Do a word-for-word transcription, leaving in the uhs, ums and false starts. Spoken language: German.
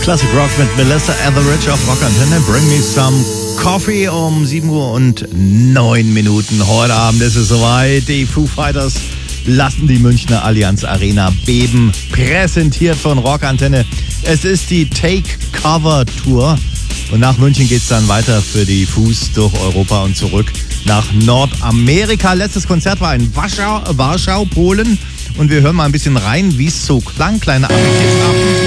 Classic Rock mit Melissa Etheridge auf Rockantenne. Bring me some coffee um sieben Uhr und neun Minuten. Heute Abend ist es soweit. Die Foo Fighters lassen die Münchner Allianz Arena beben. Präsentiert von Rockantenne. Es ist die Take Cover Tour. Und nach München geht es dann weiter für die Foos durch Europa und zurück nach Nordamerika. Letztes Konzert war in Warschau, Warschau, Polen. Und wir hören mal ein bisschen rein, wie es so klang. Kleine Abendkiss ab.